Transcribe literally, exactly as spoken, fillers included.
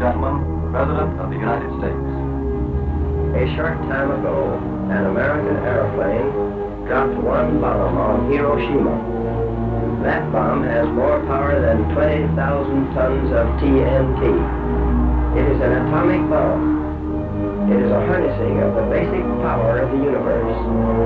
gentlemen, the President of the United States. A short time ago, an American airplane dropped one bomb on Hiroshima. That bomb has more power than twenty thousand tons of T N T. It is an atomic bomb. It is a harnessing of the basic power of the universe.